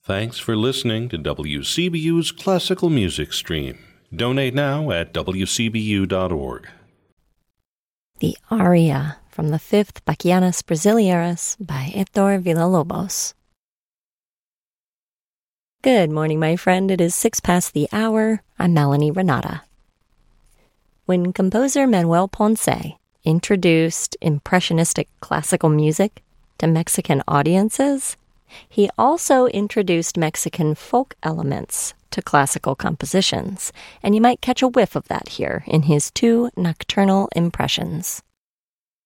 Thanks for listening to WCBU's Classical Music Stream. Donate now at wcbu.org. The aria from the fifth Bachianas Brasileiras by Héctor Villa-Lobos. Good morning, my friend. It is 6 past the hour. I'm Melanie Renata. When composer Manuel Ponce introduced impressionistic classical music to Mexican audiences, he also introduced Mexican folk elements to classical compositions, and you might catch a whiff of that here in his 2 nocturnal impressions.